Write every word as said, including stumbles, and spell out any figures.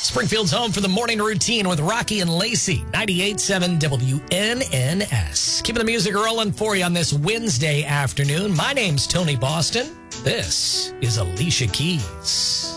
Springfield's home for the morning routine with Rocky and Lacey, ninety-eight point seven W N N S. Keeping the music rolling for you on this Wednesday afternoon. My name's Tony Boston. This is Alicia Keys.